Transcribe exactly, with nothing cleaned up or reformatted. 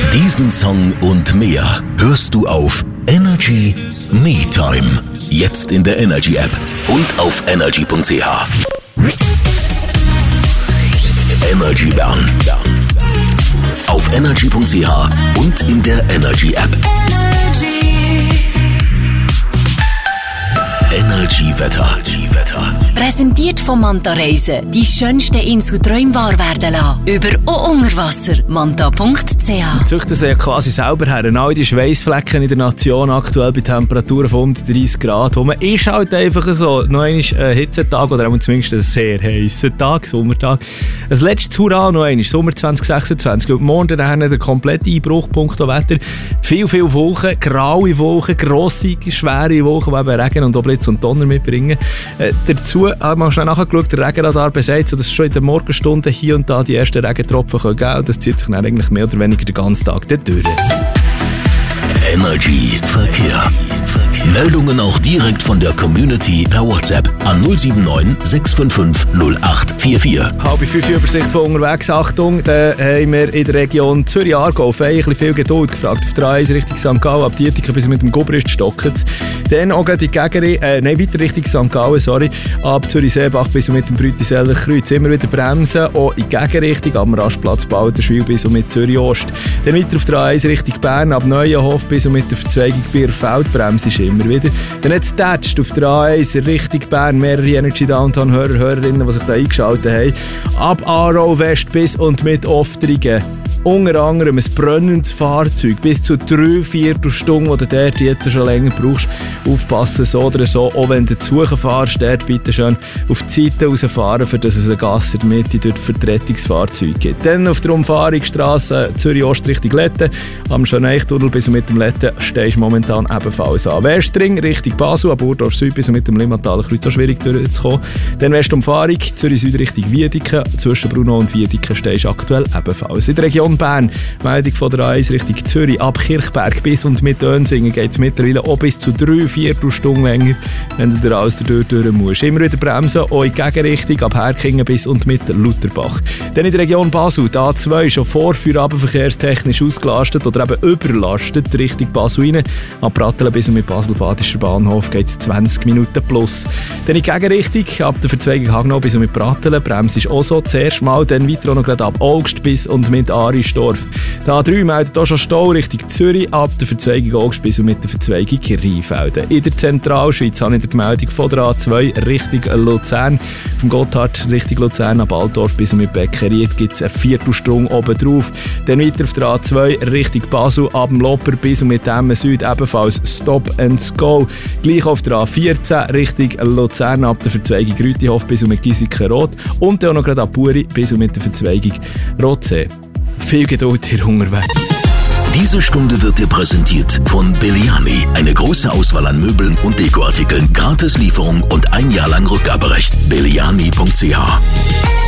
Diesen Song und mehr hörst du auf Energy Me Time. Jetzt in der Energy App und auf energy punkt c h. Energy Bern. Auf energy punkt c h und in der Energy App. Energy Wetter. Präsentiert von Manta Reisen. Die schönsten Inselträume wahr werden lassen. Über und unter Wasser. manta punkt c h. Züchten sie ja quasi selber her. All die Schweissflecken in der Nation aktuell bei Temperaturen von hundertdreissig Grad. Wo man ist halt einfach so. Noch einmal ein Hitzetag oder zumindest ein sehr heißer Tag, Sommertag. Ein letztes Hurra noch einmal. Sommer zwanzig sechsundzwanzig. Und morgen dann der komplette Einbruch, Punkt Wetter. Viel, viel Wolken, graue Wolken, grosse, schwere Wolken, die eben Regen und auch Blitz und Donner mitbringen. Äh, dazu haben wir schnell nachgeschaut, der Regenradar besagt, dass schon in den Morgenstunden hier und da die ersten Regentropfen geben können. Das zieht sich dann eigentlich mehr oder weniger den ganzen Tag dort durch. Energy Verkehr. Meldungen auch direkt von der Community per WhatsApp an null sieben neun sechs fünf fünf null acht vier vier. Halbe fünf Übersicht von unterwegs. Achtung, da haben wir in der Region Zürich-Aargau ein bisschen viel Geduld gefragt. Auf der A eins Richtung Sankt Gallen, ab Dietiken bis mit dem Gubrist stocken. Dann auch gerade die Gegnerin, äh, nein, weiter Richtung Sankt Gallen, sorry, ab Zürich-Seebach bis mit dem Brütiseller Kreuz. Immer wieder bremsen, auch in Gegenrichtung, am Rastplatz Balderschwil bis mit Zürich-Ost. Dann weiter auf der A eins Richtung Bern, ab Neuenhof bis mit der Verzweigung Bierfeld, bremse ist immer wieder. Dann hat es getatscht auf der A eins Richtung Bern, mehrere Energy Downtown-Hörer, Hörerinnen, die sich da eingeschaltet haben. Ab Aarau West bis und mit Oftringen. Unter anderem ein brennendes Fahrzeug, bis zu drei Viertelstunden, die du dort jetzt schon länger brauchst. Aufpassen, so oder so, auch wenn du zu fährst, dort bitte schön auf die Seite rausfahren, für dass es eine Gasse in der Mitte durch Vertretungsfahrzeuge gibt. Dann auf der Umfahrungsstrasse Zürich-Ost Richtung Letten, am Schöneichtunnel bis mit dem Letten stehst du momentan ebenfalls an. Westring Richtung Basel, ab Urdorf Süd bis mit dem Limmataler Kreuz so schwierig durchzukommen. Dann Westumfahrung Zürich-Süd Richtung Wiedeken, zwischen Bruno und Wiedeken stehst du aktuell ebenfalls. In der Region Bern, Meldung von der A eins Richtung Zürich, ab Kirchberg bis und mit Önsingen geht es mittlerweile auch bis zu drei Viertelstunden länger, wenn du da alles durch, durch musst. Immer wieder bremsen, auch in die Gegenrichtung, ab Herkingen bis und mit Lutherbach. Dann in der Region Basel, die A zwei schon vor feierabendverkehrstechnisch ausgelastet oder eben überlastet, Richtung Basel rein. Ab Pratteln bis und mit Basel-Badischer Bahnhof geht es zwanzig Minuten plus. Dann in die Gegenrichtung, ab der Verzweigung Hagnau bis und mit Pratteln, bremst ist auch so zuerst mal, dann weiter auch noch gerade ab Augst bis und mit Aristorf. Der A drei meldet auch schon Stau Richtung Zürich, ab der Verzweigung Augst bis und mit der Verzweigung Rheinfelden. In der Zentralschweiz habe ich die Meldung von der A zwei Richtung Luzern. Vom Gotthard Richtung Luzern ab Altdorf bis und mit Beckeried gibt es eine Viertelstunde oben drauf. Dann weiter auf der A zwei Richtung Basel, ab dem Loper bis und mit dem Süd ebenfalls Stop and Go. Gleich auf der A vierzehn Richtung Luzern, ab der Verzweigung Rütihof bis und mit Giesiken-Rot. Und dann auch noch gerade ab Buri bis und mit der Verzweigung Rotsee. Viel Geduld hier unterwegs. Diese Stunde wird dir präsentiert von Belliani. Eine große Auswahl an Möbeln und Dekoartikeln, Gratislieferung und ein Jahr lang Rückgaberecht. belliani punkt c h.